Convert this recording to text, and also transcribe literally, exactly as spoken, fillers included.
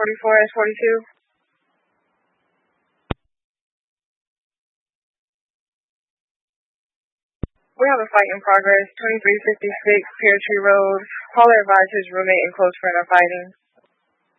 forty-four S forty-two. We have a fight in progress, twenty-three fifty-six Pear Tree Road. Caller advised his roommate and close friend are fighting.